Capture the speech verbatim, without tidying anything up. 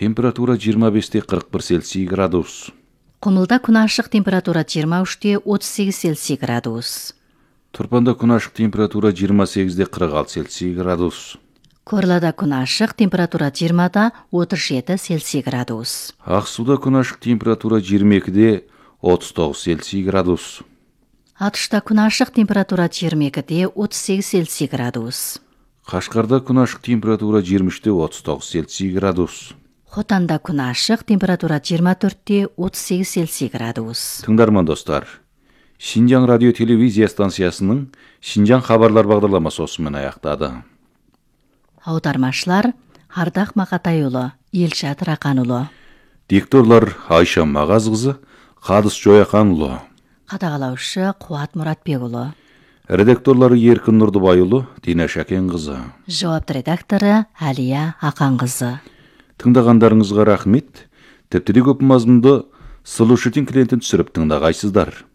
Температура жыйырма беште кырк бир Цельсий градус. Кумулда күн ашык, температура жыйырма үчте отуз сегиз Цельсий градус. Турпанда күн ашык, температура жыйырма сегизде кырк алты Цельсий градус. Корлада күн ашык, температура жыйырмада отуз жети Цельсий градус. Ак сууда күн ашык, температура жыйырма экиде отуз тогуз Цельсий градус. Атышта күн ашык, температура жыйырма экиде отуз сегиз Цельсий градус. Кашкарда күн ашык, температура жыйырма үчте отуз тогуз Цельсий градус. Хотанда күн ашык, температура жыйырма төртте отуз сегиз Цельсий градус. Тыңдарман достар, Шинжаң радио телевизия станциясының Шинжаң хабарлар бағдарламасы осымен аяқтады. Аудармашлар Ардақ Мақатайұлы, Елшат Рақанұлы. Дикторлар Айша Мағазқызы, Қадыс Жояқанұлы. Қадағалаушы Қуат Мұратбекұлы. Редакторлары Еркін Нұрдыбайұлы, Дина Шәкенқызы. Жауапты редакторы Әлия Ақанқызы. Тыңдағандарыңызға рахмет. Тіпті де көп мазмұнды Слушатель клиентін түсіріп тыңдағайсыздар.